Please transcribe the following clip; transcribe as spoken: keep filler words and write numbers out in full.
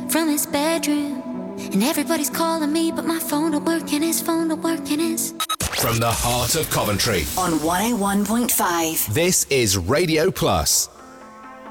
from his bedroom. And everybody's calling me, but my phone don't work and his phone don't work and his... From the heart of Coventry. On one oh one point five. This is Radio Plus.